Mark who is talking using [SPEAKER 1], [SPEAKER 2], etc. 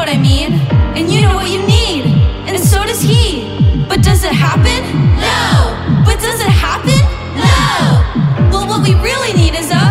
[SPEAKER 1] what I mean. And you know what you need. And so does he. But does it happen? No! But does it happen? No! Well, what we really need is a